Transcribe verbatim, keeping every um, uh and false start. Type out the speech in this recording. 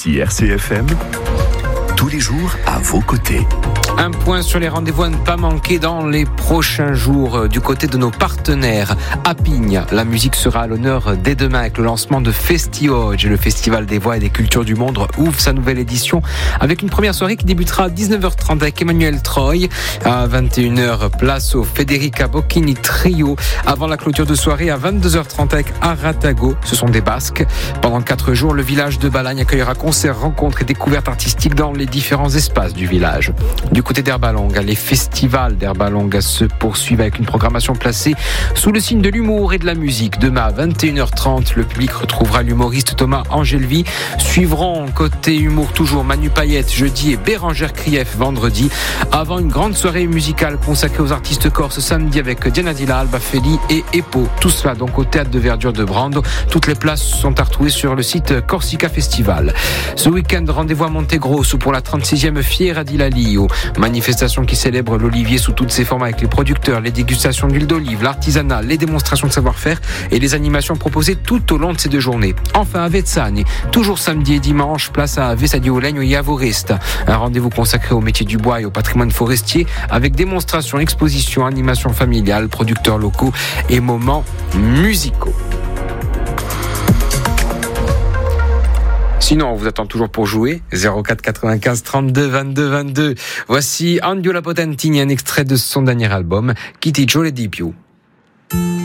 Ici R C F M, tous les jours à vos côtés. Un point sur les rendez-vous à ne pas manquer dans les prochains jours du côté de nos partenaires. À Pigne, la musique sera à l'honneur dès demain avec le lancement de Festi-Oggi. Le Festival des voix et des cultures du monde ouvre sa nouvelle édition avec une première soirée qui débutera à dix-neuf heures trente avec Emmanuel Troy. À vingt et une heures, place au Federica Bocchini Trio. Avant la clôture de soirée à vingt-deux heures trente avec Aratago. Ce sont des Basques. Pendant quatre jours, le village de Balagne accueillera concerts, rencontres et découvertes artistiques dans les différents espaces du village. Du côté d'Herbalonga, les festivals d'Herbalonga se poursuivent avec une programmation placée sous le signe de l'humour et de la musique. Demain à vingt et une heures trente, le public retrouvera l'humoriste Thomas Angelvi. Suivront côté humour toujours Manu Payette jeudi et Bérangère Krief vendredi. Avant une grande soirée musicale consacrée aux artistes corses samedi avec Diana Dilla, Alba Feli et Epo. Tout cela donc au théâtre de verdure de Brando. Toutes les places sont à retrouver sur le site Corsica Festival. Ce week-end, rendez-vous à Montegrosso pour la trente-sixième Fiera di Lalio. Manifestation qui célèbre l'olivier sous toutes ses formes avec les producteurs, les dégustations d'huile d'olive, l'artisanat, les démonstrations de savoir-faire et les animations proposées tout au long de ces deux journées. Enfin, à Vezzani, toujours samedi et dimanche, place à Vesa di Olegno et Avoresta. Un rendez-vous consacré au métier du bois et au patrimoine forestier avec démonstrations, expositions, animations familiales, producteurs locaux et moments musicaux. Sinon, on vous attend toujours pour jouer. zéro quatre quatre-vingt-quinze trente-deux vingt-deux vingt-deux. Voici Andiola Potentini, un extrait de son dernier album, Chi ti giuro di più.